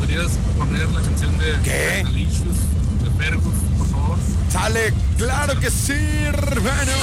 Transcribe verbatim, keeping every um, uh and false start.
podrías poner la canción de ¿Qué? Alicious, de Fergus, por favor? Sale, claro que sí, hermano.